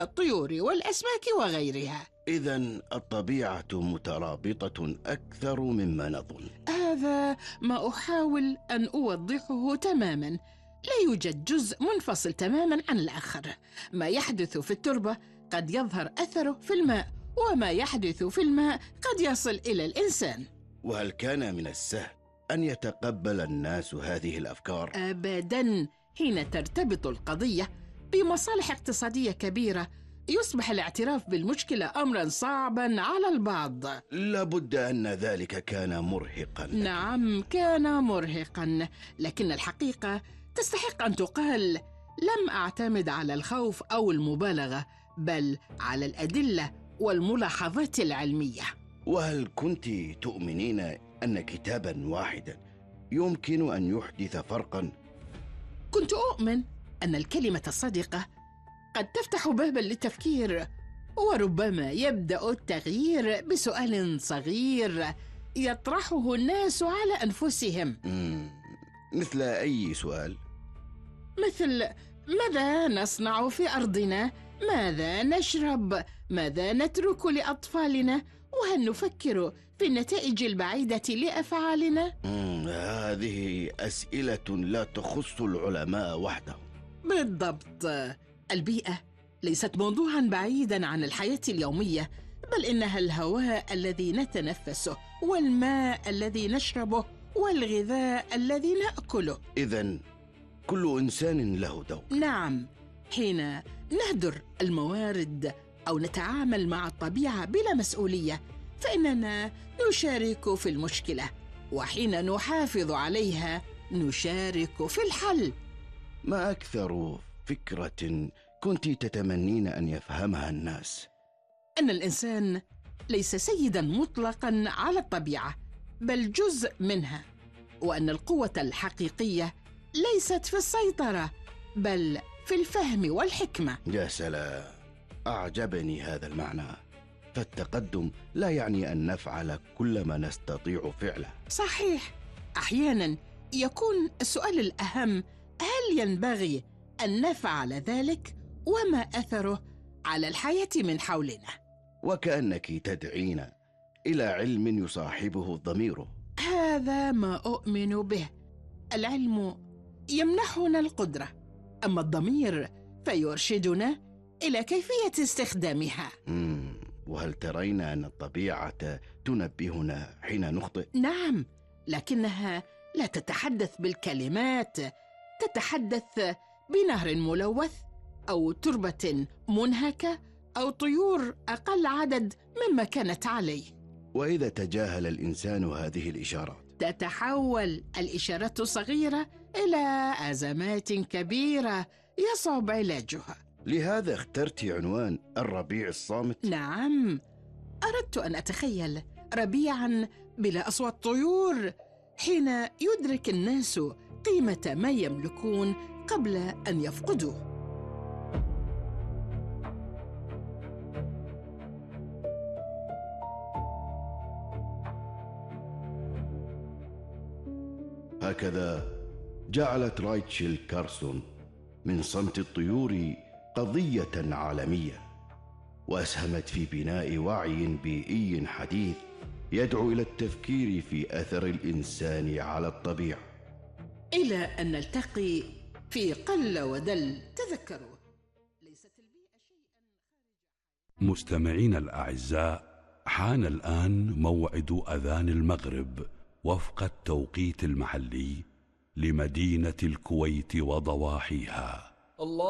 الطيور والأسماك وغيرها. إذن الطبيعة مترابطة أكثر مما نظن. هذا ما أحاول أن أوضحه تماماً. لا يوجد جزء منفصل تماماً عن الآخر. ما يحدث في التربة قد يظهر أثره في الماء، وما يحدث في الماء قد يصل إلى الإنسان. وهل كان من السهل أن يتقبل الناس هذه الأفكار؟ أبداً. حين ترتبط القضية بمصالح اقتصادية كبيرة يصبح الاعتراف بالمشكلة أمراً صعباً على البعض. لابد أن ذلك كان مرهقاً. نعم، كان مرهقاً، لكن الحقيقة تستحق أن تقال. لم أعتمد على الخوف أو المبالغة، بل على الأدلة والملاحظات العلمية. وهل كنت تؤمنين أن كتاباً واحداً يمكن أن يحدث فرقاً؟ كنت أؤمن أن الكلمة الصادقة قد تفتح باباً للتفكير، وربما يبدأ التغيير بسؤال صغير يطرحه الناس على أنفسهم. مثل أي سؤال؟ مثل: ماذا نصنع في أرضنا؟ ماذا نشرب؟ ماذا نترك لأطفالنا؟ وهل نفكر في النتائج البعيدة لأفعالنا؟ هذه أسئلة لا تخص العلماء وحدهم. بالضبط. البيئة ليست موضوعاً بعيداً عن الحياة اليومية، بل إنها الهواء الذي نتنفسه، والماء الذي نشربه، والغذاء الذي نأكله. إذن كل إنسان له دور. نعم. حين نهدر الموارد أو نتعامل مع الطبيعة بلا مسؤولية فإننا نشارك في المشكلة، وحين نحافظ عليها نشارك في الحل. ما أكثر فكرة كنت تتمنين أن يفهمها الناس؟ أن الإنسان ليس سيداً مطلقاً على الطبيعة، بل جزء منها، وأن القوة الحقيقية ليست في السيطرة بل في الفهم والحكمة. يا سلام، أعجبني هذا المعنى. فالتقدم لا يعني أن نفعل كل ما نستطيع فعله. صحيح. أحياناً يكون السؤال الأهم: هل ينبغي أن نفعل ذلك؟ وما أثره على الحياة من حولنا؟ وكأنك تدعينا إلى علم يصاحبه الضمير. هذا ما أؤمن به. العلم يمنحنا القدرة، أما الضمير فيرشدنا إلى كيفية استخدامها. وهل ترين أن الطبيعة تنبهنا حين نخطئ؟ نعم، لكنها لا تتحدث بالكلمات، تتحدث بنهر ملوث أو تربة منهكة أو طيور أقل عدد مما كانت عليه. وإذا تجاهل الإنسان هذه الإشارات تتحول الإشارات الصغيرة إلى أزمات كبيرة يصعب علاجها. لهذا اخترت عنوان الربيع الصامت. نعم، أردت أن أتخيل ربيعاً بلا أصوات طيور، حين يدرك الناس قيمة ما يملكون قبل أن يفقدوه. هكذا جعلت رايتشل كارسون من صمت الطيور قضية عالمية، وأسهمت في بناء وعي بيئي حديث يدعو إلى التفكير في أثر الإنسان على الطبيعة. إلى أن نلتقي في قل ودل. تذكروا، ليست البيئة شيئا خارج. مستمعين الأعزاء، حان الآن موعد أذان المغرب وفق التوقيت المحلي لمدينة الكويت وضواحيها. الله